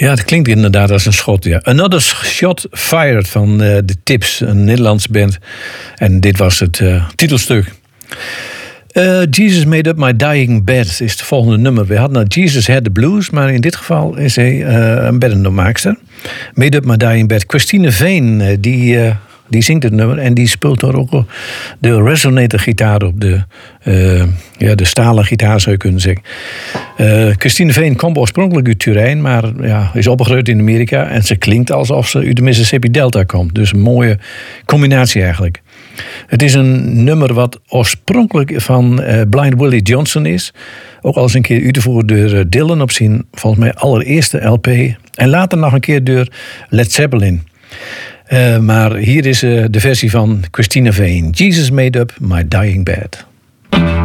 Ja, het klinkt inderdaad als een schot. Ja. Another Shot Fired van The Tips, een Nederlandse band. En dit was het titelstuk. Jesus Made Up My Dying Bed is het volgende nummer. We hadden Jesus Had the Blues, maar in dit geval is hij een beddenmaakster. Made Up My Dying Bed. Christine Veen, die zingt het nummer en die speelt daar ook de resonator-gitaar op. De stalen gitaar zou je kunnen zeggen. Christine Veen komt oorspronkelijk uit Turijn, maar is opgegroeid in Amerika. En ze klinkt alsof ze uit de Mississippi Delta komt. Dus een mooie combinatie eigenlijk. Het is een nummer wat oorspronkelijk van Blind Willie Johnson is. Ook al eens een keer uitgevoerd door Dylan op zijn volgens mij allereerste LP. En later nog een keer door Led Zeppelin. Maar hier is de versie van Christina Veen. Jesus Made Up My Dying Bed.